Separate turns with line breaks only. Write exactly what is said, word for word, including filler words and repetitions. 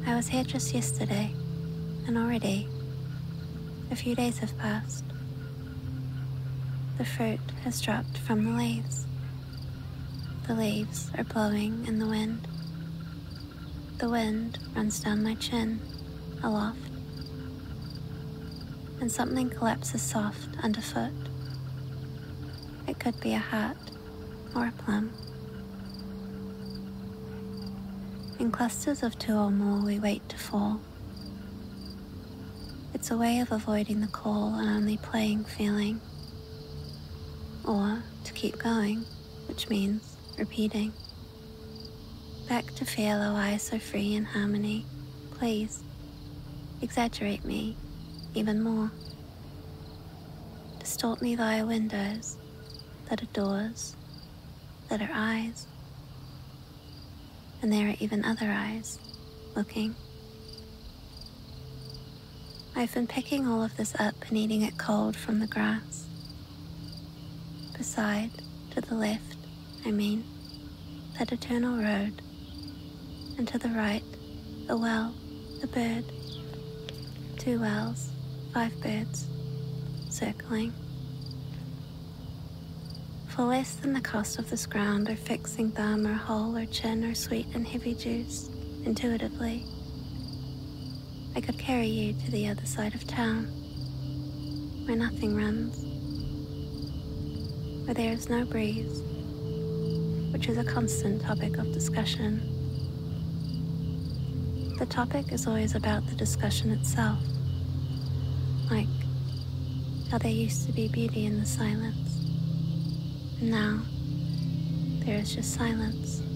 I was here just yesterday, and already a few days have passed. The fruit has dropped from the leaves. The leaves are blowing in the wind. The wind runs down my chin, aloft, and something collapses soft underfoot. It could be a hat or a plum. In clusters of two or more we wait to fall. It's a way of avoiding the call and only playing feeling. Or to keep going, which means repeating. Back to feel, oh I so free in harmony. Please, exaggerate me even more. Distort me via windows that are doors, that are eyes. And there are even other eyes looking. I've been picking all of this up and eating it cold from the grass. Beside, to the left, I mean, that eternal road. And to the right, a well, a bird. Two wells, five birds, circling. For less than the cost of this ground or fixing thumb or hole or chin or sweet and heavy juice, intuitively, I could carry you to the other side of town, where nothing runs, where there is no breeze, which is a constant topic of discussion. The topic is always about the discussion itself, like how there used to be beauty in the silence, and now there is just silence.